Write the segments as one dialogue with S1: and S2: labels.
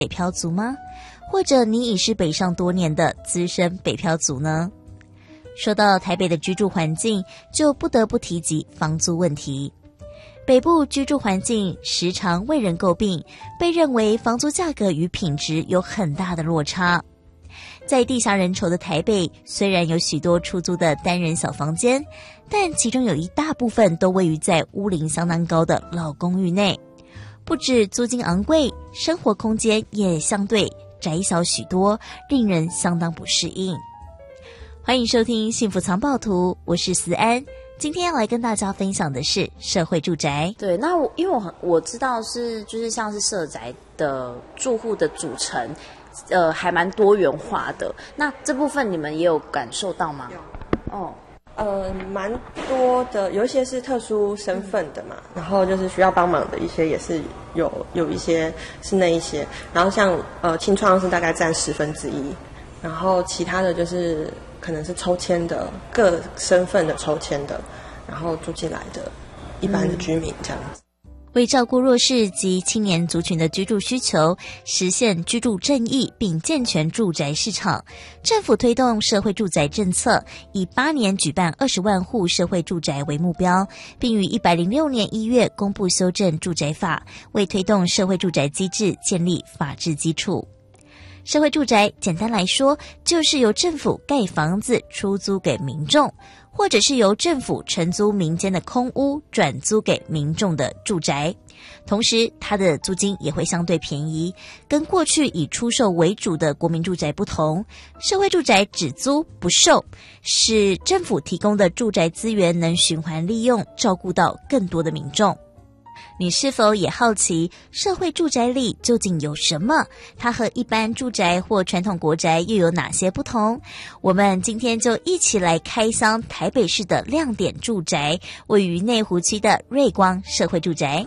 S1: 北漂族吗？或者你已是北上多年的资深北漂族呢？说到台北的居住环境，就不得不提及房租问题。北部居住环境时常为人诟病，被认为房租价格与品质有很大的落差。在地狭人稠的台北，虽然有许多出租的单人小房间，但其中有一大部分都位于在屋龄相当高的老公寓内，不止租金昂贵，生活空间也相对窄小许多，令人相当不适应。欢迎收听幸福藏宝图，我是思安。今天要来跟大家分享的是社会住宅。
S2: 对，那因为我知道就是像是社宅的住户的组成，还蛮多元化的。那这部分你们也有感受到吗？哦，
S3: 蛮多的，有一些是特殊身份的嘛，然后就是需要帮忙的一些也是有一些是那一些，然后像青创是大概占1/10，然后其他的就是可能是抽签的各身份的抽签的，然后住进来的一般的居民这样子。
S1: 为照顾弱势及青年族群的居住需求，实现居住正义并健全住宅市场，政府推动社会住宅政策，以8年举办20万户社会住宅为目标，并于106年1月公布修正住宅法，为推动社会住宅机制建立法治基础。社会住宅简单来说，就是由政府盖房子出租给民众，或者是由政府承租民间的空屋转租给民众的住宅，同时它的租金也会相对便宜。跟过去以出售为主的国民住宅不同，社会住宅只租不售，使政府提供的住宅资源能循环利用，照顾到更多的民众。你是否也好奇社会住宅里究竟有什么？它和一般住宅或传统国宅又有哪些不同？我们今天就一起来开箱台北市的亮点住宅，位于内湖区的瑞光社会住宅。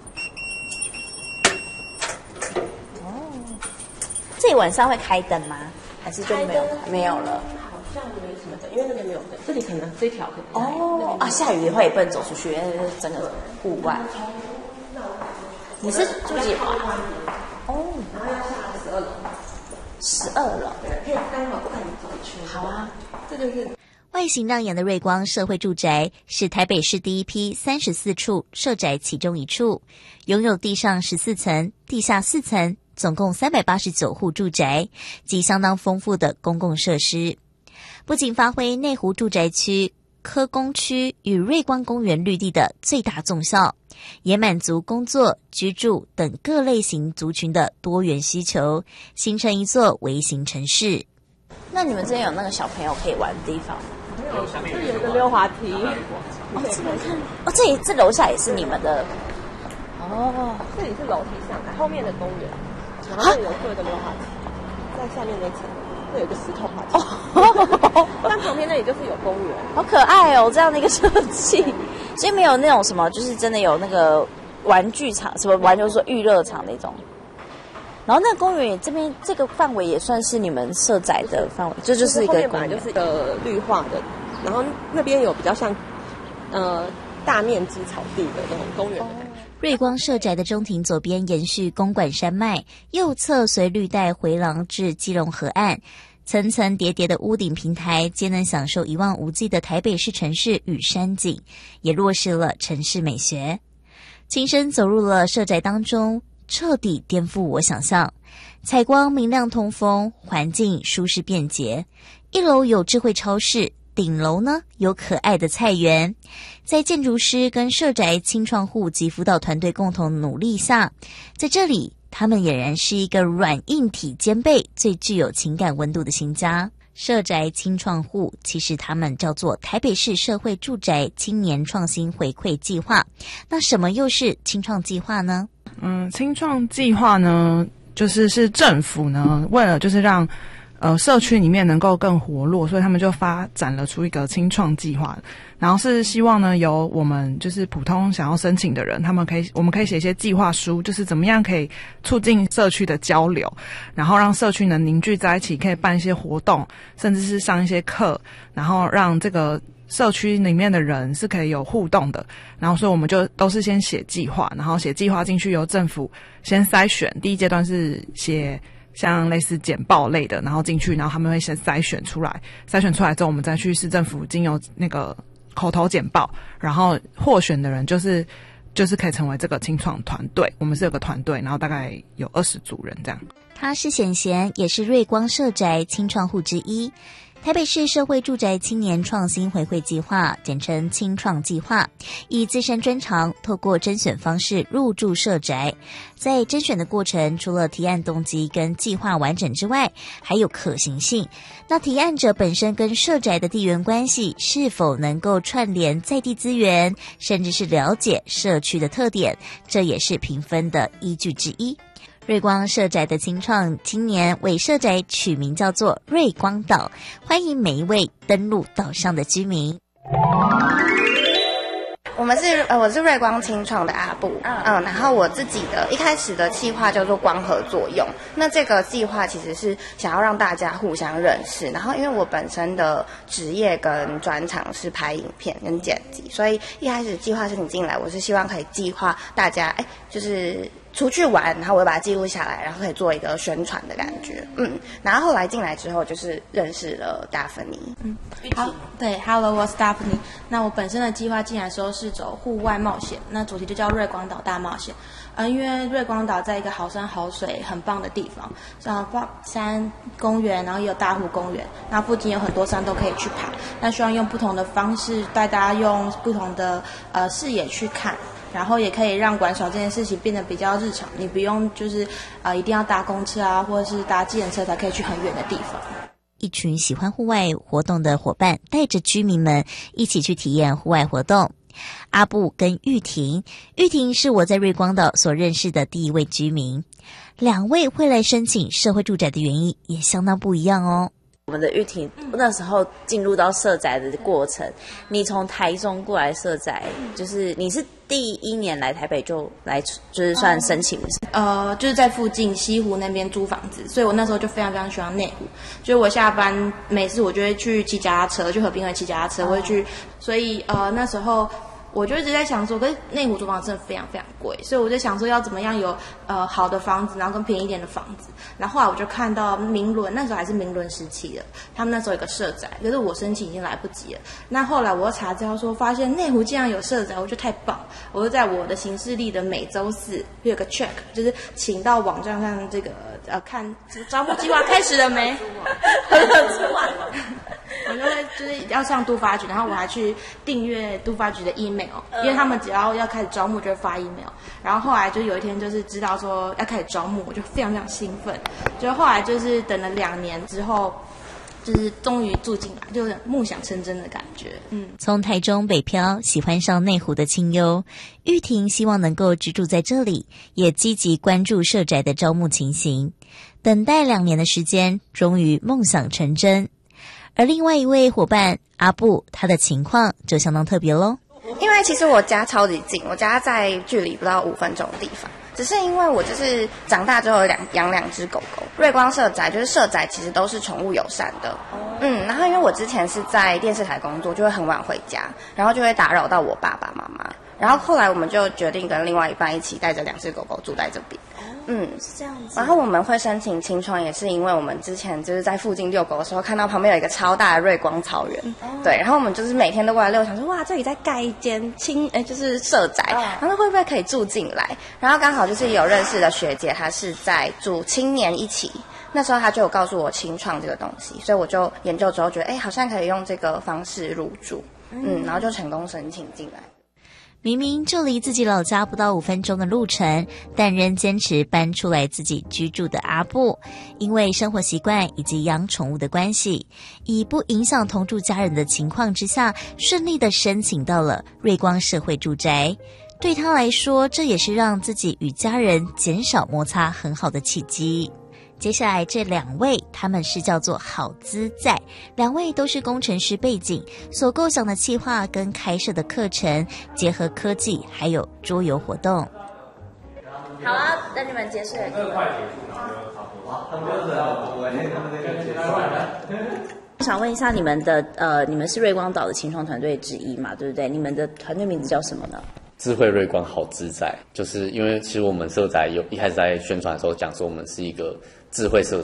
S2: 这里晚上会开灯吗？还是就没有了？
S3: 好像没什么灯，因为那边没有灯，这里可能这条可以
S2: 哦下雨的话也不能走出去，整个户外。你是住几楼？哦，
S3: 然后要下12楼。
S2: 12楼，
S3: 可以待会我带你走一圈。
S2: 好啊，
S3: 这就是
S1: 外形亮眼的瑞光社会住宅是台北市第一批34处社宅其中一处，拥有地上14层、地下4层，总共389户住宅及相当丰富的公共设施，不仅发挥内湖住宅区、科工区与瑞光公园绿地的最大纵效，也满足工作、居住等各类型族群的多元需求，形成一座微型城市。
S2: 那你们这边有那个小朋友可以玩的地方吗？
S3: 这里有个溜滑梯。
S2: 这边看，这楼下也是你们的。
S3: 这里是楼梯上来，后面的公园，然后这里有做一个溜滑梯，在下面那层会有一个石头滑梯。但旁边那里就是有公园，
S2: 好可爱哦，这样的一个设计。所以没有那种什么，就是真的有那个玩具场，什么玩就是说娱乐场那种。然后那个公园也这边这个范围也算是你们社宅的范围，这就是一个公园，
S3: 就是一个绿化的，然后那边有比较像大面积草地的那种公园的感觉。
S1: 瑞光社宅的中庭左边延续公馆山脉，右侧随绿带回廊至基隆河岸，层层叠叠的屋顶平台皆能享受一望无际的台北市城市与山景，也落实了城市美学。亲身走入了社宅当中，彻底颠覆我想象。采光明亮通风，环境舒适便捷。1楼有智慧超市，顶楼呢有可爱的菜园。在建筑师跟社宅青创户及辅导团队共同努力下，在这里他们俨然是一个软硬体兼备、最具有情感温度的新家。社宅青创户其实他们叫做台北市社会住宅青年创新回馈计划。那什么又是青创计划呢？
S4: 青创计划呢，是政府呢为了就是让社区里面能够更活络，所以他们就发展了出一个青创计划，然后是希望呢由我们就是普通想要申请的人，我们可以写一些计划书，就是怎么样可以促进社区的交流，然后让社区能凝聚在一起，可以办一些活动，甚至是上一些课，然后让这个社区里面的人是可以有互动的。然后所以我们就都是先写计划，然后写计划进去由政府先筛选，第一阶段是写像类似简报类的，然后进去，然后他们会先筛选出来之后，我们再去市政府经由那个口头简报，然后获选的人就是可以成为这个青创团队。我们是有个团队，然后大概有20组人这样。
S1: 他是显贤，也是瑞光社宅青创户之一。台北市社会住宅青年创新回馈计划，简称青创计划，以自身专长，透过甄选方式入驻社宅。在甄选的过程，除了提案动机跟计划完整之外，还有可行性。那提案者本身跟社宅的地缘关系是否能够串联在地资源，甚至是了解社区的特点，这也是评分的依据之一。瑞光社宅的青创青年为社宅取名叫做瑞光岛，欢迎每一位登陆岛上的居民。
S5: 我是瑞光青创的阿布，然后我自己的一开始的计划叫做光合作用。那这个计划其实是想要让大家互相认识，然后因为我本身的职业跟专长是拍影片跟剪辑，所以一开始计划申请进来，我是希望可以计划大家，就是出去玩，然后我会把它记录下来，然后可以做一个宣传的感觉，然后后来进来之后就是认识了达芬妮，
S6: 好，对 ，Hello， 我是达芬妮。那我本身的计划进来的时候是走户外冒险，那主题就叫瑞光岛大冒险。因为瑞光岛在一个好山好水很棒的地方，像山公园，然后也有大湖公园，那附近有很多山都可以去爬。那希望用不同的方式带大家用不同的视野去看。然后也可以让玩耍这件事情变得比较日常，你不用就是一定要搭公车啊，或者是搭计程车才可以去很远的地方。
S1: 一群喜欢户外活动的伙伴带着居民们一起去体验户外活动。阿布跟玉婷是我在瑞光岛所认识的第一位居民，两位会来申请社会住宅的原因也相当不一样哦。
S2: 我们的玉婷那时候进入到社宅的过程，你从台中过来社宅，就是你是第一年来台北就来，就是算申请的
S6: 就是在附近西湖那边租房子，所以我那时候就非常非常喜欢内湖。就是我下班每次我就会去骑脚踏车，去河滨会骑脚踏车，我会去，所以那时候我就一直在想说，可是内湖租房真的非常非常贵，所以我就想说要怎么样有好的房子，然后跟便宜一点的房子。然后后来我就看到明伦，那时候还是明伦时期的，他们那时候有个社宅，可是我申请已经来不及了。那后来我又查资料说，发现内湖竟然有社宅，我就太棒，我就在我的行事历的每周四有个 check， 就是请到网站上这个看这个招募计划开始了没？我就会就是要上都发局，然后我还去订阅都发局的 email， 因为他们只要开始招募就会发 email。然后后来就有一天就是知道说要开始招募，我就非常非常兴奋。就后来就是等了2年之后，就是终于住进来，就是梦想成真的感觉。
S1: 从台中北漂，喜欢上内湖的清幽，玉婷希望能够居住在这里，也积极关注社宅的招募情形。等待2年的时间，终于梦想成真。而另外一位伙伴阿布，他的情况就相当特别咯。
S5: 因为其实我家超级近，我家在距离不到5分钟的地方。只是因为我就是长大之后养2只狗狗，瑞光社宅就是社宅其实都是宠物友善的，然后因为我之前是在电视台工作，就会很晚回家，然后就会打扰到我爸爸妈妈，然后后来我们就决定跟另外一半一起带着2只狗狗住在这边。
S2: 是这样子。
S5: 然后我们会申请青创，也是因为我们之前就是在附近遛狗的时候，看到旁边有一个超大的瑞光草原，对，然后我们就是每天都过来遛，想说哇，这里在盖一间就是社宅，然后会不会可以住进来？然后刚好就是有认识的学姐，她是在住青年一起，那时候她就有告诉我青创这个东西，所以我就研究之后觉得，好像可以用这个方式入住，然后就成功申请进来。
S1: 明明就离自己老家不到5分钟的路程，但仍坚持搬出来自己居住的阿布，因为生活习惯以及养宠物的关系，以不影响同住家人的情况之下，顺利的申请到了瑞光社会住宅。对他来说，这也是让自己与家人减少摩擦很好的契机。接下来这2位，他们是叫做好资在，2位都是工程师背景，所构想的企划跟开设的课程结合科技还有桌游活动。
S2: 好啊，等你们结束了。我想问一下你们的你们是瑞光岛的青创团队之一嘛，对不对？你们的团队名字叫什么呢？
S7: 智慧瑞光好自在，就是因为其实我们社宅一开始在宣传的时候讲说我们是一个智慧设